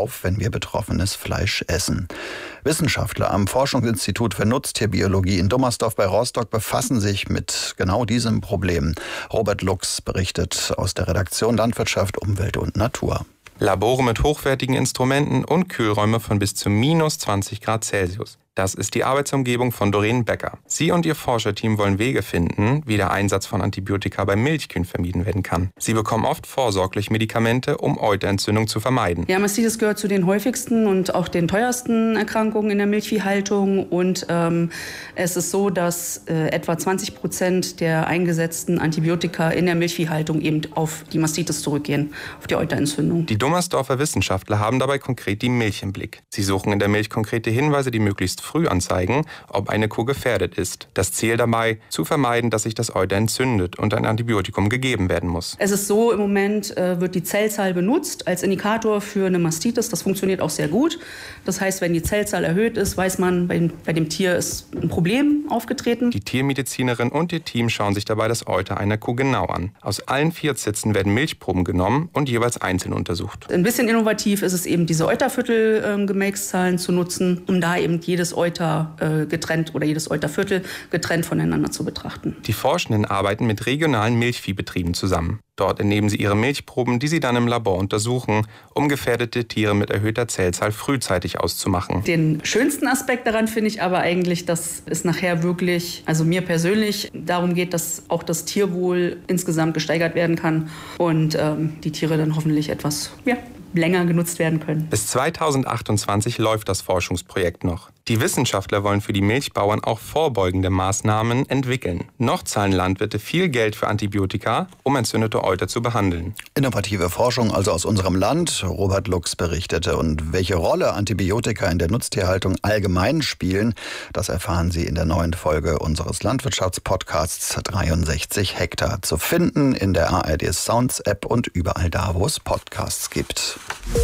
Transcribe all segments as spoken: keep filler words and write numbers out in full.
auf, wenn wir betroffenes Fleisch essen. Wissenschaftler am Forschungsinstitut für Nutztierbiologie in Dummersdorf bei Rostock befassen sich mit genau diesem Problem. Robert Lux berichtet aus der Redaktion Landwirtschaft, Umwelt und Natur. Labore mit hochwertigen Instrumenten und Kühlräume von bis zu minus zwanzig Grad Celsius. Das ist die Arbeitsumgebung von Doreen Becker. Sie und ihr Forscherteam wollen Wege finden, wie der Einsatz von Antibiotika bei Milchkühen vermieden werden kann. Sie bekommen oft vorsorglich Medikamente, um Euterentzündung zu vermeiden. Ja, Mastitis gehört zu den häufigsten und auch den teuersten Erkrankungen in der Milchviehhaltung. Und ähm, es ist so, dass äh, etwa zwanzig Prozent der eingesetzten Antibiotika in der Milchviehhaltung eben auf die Mastitis zurückgehen, auf die Euterentzündung. Die Dummersdorfer Wissenschaftler haben dabei konkret die Milch im Blick. Sie suchen in der Milch konkrete Hinweise, die möglichst früh anzeigen, ob eine Kuh gefährdet ist. Das Ziel dabei, zu vermeiden, dass sich das Euter entzündet und ein Antibiotikum gegeben werden muss. Es ist so, im Moment äh, wird die Zellzahl benutzt als Indikator für eine Mastitis. Das funktioniert auch sehr gut. Das heißt, wenn die Zellzahl erhöht ist, weiß man, bei, bei dem Tier ist ein Problem aufgetreten. Die Tiermedizinerin und ihr Team schauen sich dabei das Euter einer Kuh genau an. Aus allen vier Zitzen werden Milchproben genommen und jeweils einzeln untersucht. Ein bisschen innovativ ist es eben, diese Euterviertel-Gemächszahlen zu nutzen, um da eben jedes Euter äh, getrennt oder jedes Euterviertel getrennt voneinander zu betrachten. Die Forschenden arbeiten mit regionalen Milchviehbetrieben zusammen. Dort entnehmen sie ihre Milchproben, die sie dann im Labor untersuchen, um gefährdete Tiere mit erhöhter Zellzahl frühzeitig auszumachen. Den schönsten Aspekt daran finde ich aber eigentlich, dass es nachher wirklich, also mir persönlich, darum geht, dass auch das Tierwohl insgesamt gesteigert werden kann und ähm, die Tiere dann hoffentlich etwas, ja, länger genutzt werden können. Bis zweitausendachtundzwanzig läuft das Forschungsprojekt noch. Die Wissenschaftler wollen für die Milchbauern auch vorbeugende Maßnahmen entwickeln. Noch zahlen Landwirte viel Geld für Antibiotika, um entzündete Euter zu behandeln. Innovative Forschung also aus unserem Land, Robert Lux berichtete. Und welche Rolle Antibiotika in der Nutztierhaltung allgemein spielen, das erfahren Sie in der neuen Folge unseres Landwirtschaftspodcasts dreiundsechzig Hektar. Zu finden in der A R D Sounds App und überall da, wo es Podcasts gibt.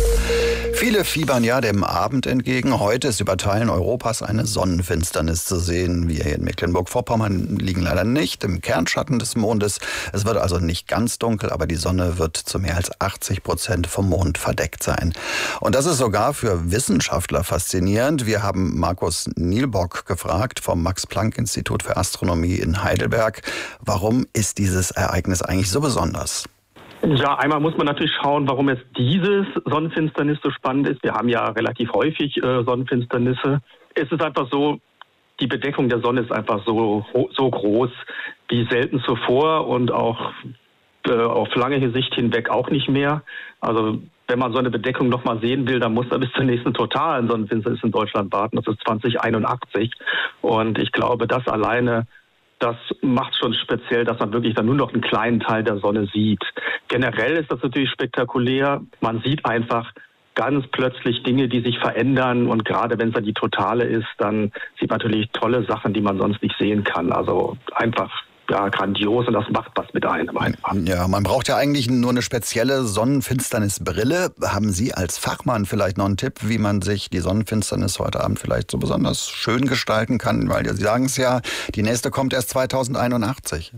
Viele fiebern ja dem Abend entgegen. Heute ist über Teilen Europas eine Sonnenfinsternis zu sehen. Wir hier in Mecklenburg-Vorpommern liegen leider nicht im Kernschatten des Mondes. Es wird also nicht ganz dunkel, aber die Sonne wird zu mehr als achtzig Prozent vom Mond verdeckt sein. Und das ist sogar für Wissenschaftler faszinierend. Wir haben Markus Nielbock gefragt vom Max-Planck-Institut für Astronomie in Heidelberg. Warum ist dieses Ereignis eigentlich so besonders? Ja, einmal muss man natürlich schauen, warum jetzt dieses Sonnenfinsternis so spannend ist. Wir haben ja relativ häufig äh, Sonnenfinsternisse. Es ist einfach so, die Bedeckung der Sonne ist einfach so, so groß wie selten zuvor und auch äh, auf lange Sicht hinweg auch nicht mehr. Also wenn man so eine Bedeckung noch mal sehen will, dann muss man bis zur nächsten totalen Sonnenfinsternis in Deutschland warten. Das ist zwanzig einundachtzig. Und ich glaube, das alleine, das macht schon speziell, dass man wirklich dann nur noch einen kleinen Teil der Sonne sieht. Generell ist das natürlich spektakulär. Man sieht einfach ganz plötzlich Dinge, die sich verändern. Und gerade wenn es dann die totale ist, dann sieht man natürlich tolle Sachen, die man sonst nicht sehen kann. Also einfach ja, grandios und das macht was mit einem einfach. Ja, man braucht ja eigentlich nur eine spezielle Sonnenfinsternisbrille. Haben Sie als Fachmann vielleicht noch einen Tipp, wie man sich die Sonnenfinsternis heute Abend vielleicht so besonders schön gestalten kann? Weil Sie sagen es ja, die nächste kommt erst zweitausendeinundachtzig.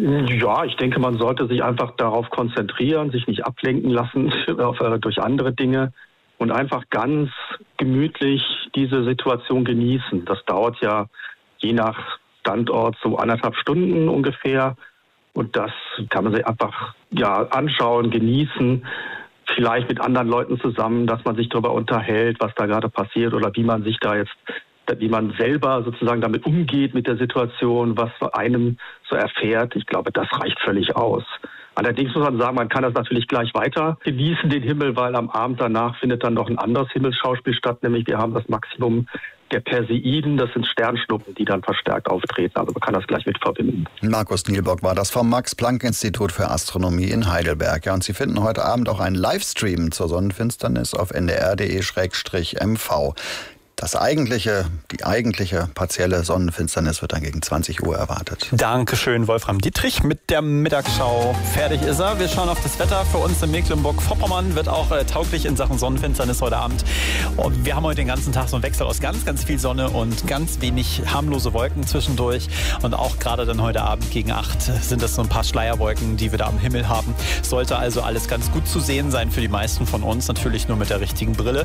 Ja, ich denke, man sollte sich einfach darauf konzentrieren, sich nicht ablenken lassen durch andere Dinge und einfach ganz gemütlich diese Situation genießen. Das dauert ja je nach Standort so anderthalb Stunden ungefähr. Und das kann man sich einfach ja anschauen, genießen, vielleicht mit anderen Leuten zusammen, dass man sich darüber unterhält, was da gerade passiert oder wie man sich da jetzt, wie man selber sozusagen damit umgeht mit der Situation, was einem so erfährt. Ich glaube, das reicht völlig aus. Allerdings muss man sagen, man kann das natürlich gleich weiter genießen, den Himmel, weil am Abend danach findet dann noch ein anderes Himmelsschauspiel statt, nämlich wir haben das Maximum der Perseiden, das sind Sternschnuppen, die dann verstärkt auftreten. Also man kann das gleich mit verbinden. Markus Nielbock war das vom Max-Planck-Institut für Astronomie in Heidelberg. Ja, und Sie finden heute Abend auch einen Livestream zur Sonnenfinsternis auf n d r punkt d e m v. Das eigentliche, die eigentliche partielle Sonnenfinsternis wird dann gegen zwanzig Uhr erwartet. Dankeschön, Wolfram Dietrich mit der Mittagsschau. Fertig ist er. Wir schauen auf das Wetter. Für uns in Mecklenburg-Vorpommern wird auch äh, tauglich in Sachen Sonnenfinsternis heute Abend. Und wir haben heute den ganzen Tag so einen Wechsel aus ganz, ganz viel Sonne und ganz wenig harmlose Wolken zwischendurch. Und auch gerade dann heute Abend gegen acht sind das so ein paar Schleierwolken, die wir da am Himmel haben. Sollte also alles ganz gut zu sehen sein für die meisten von uns. Natürlich nur mit der richtigen Brille.